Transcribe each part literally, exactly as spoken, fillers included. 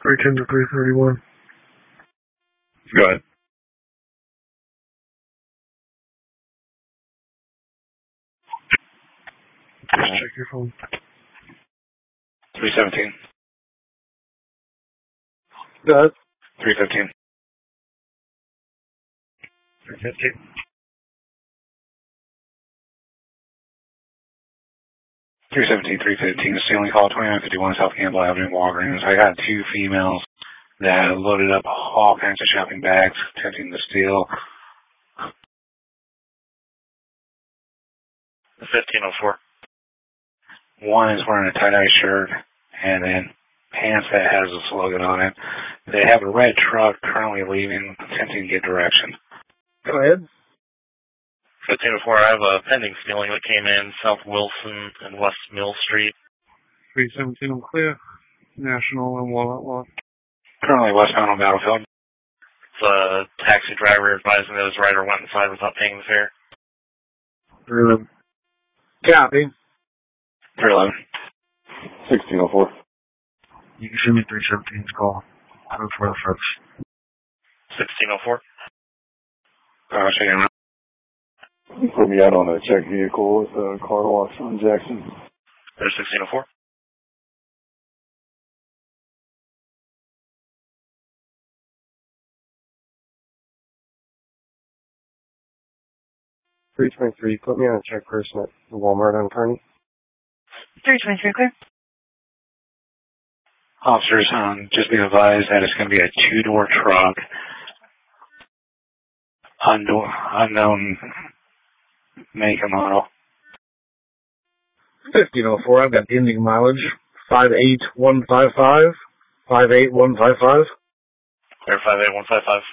three ten to three thirty-one. Go ahead. Just check your phone. three seventeen. Go ahead. three fifteen. three fifteen. three seventeen, three fifteen, stealing call twenty-nine fifty-one South Campbell Avenue, Walgreens. I got two females that loaded up all kinds of shopping bags, attempting to steal. fifteen oh four. One is wearing a tie-dye shirt and then pants that has a slogan on it. They have a red truck currently leaving, attempting to get direction. Go ahead. fifteen oh four, I have a pending stealing that came in South Wilson and West Mill Street. three seventeen, I'm clear. National and Walnut Lot. Currently westbound on Battlefield. It's a taxi driver advising that his rider went inside without paying the fare. three eleven. Copy. three eleven. sixteen oh four. You can send me three seventeen's call. Go for the first. sixteen oh four. Uh, checking out. Put me out on a check vehicle with a car wash on Jackson. There's sixteen oh four. three twenty-three, put me on a check person at the Walmart on Kearney. three twenty-three, clear. Officers, um, just be advised that it's going to be a two-door truck. Unknown, unknown make and model. fifteen oh four, I've got ending mileage. five eight one five five. five eight one five five. Clear five eight one five five.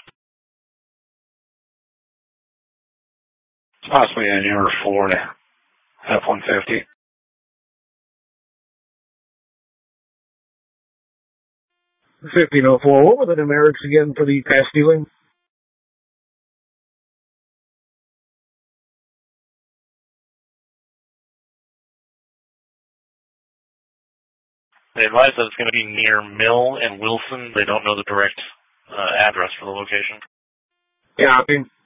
It's possibly a newer Ford F one fifty. fifteen oh four, what were the numerics again for the past stealing? They advise that it's going to be near Mill and Wilson. They don't know the direct uh, address for the location. Yeah, I mean,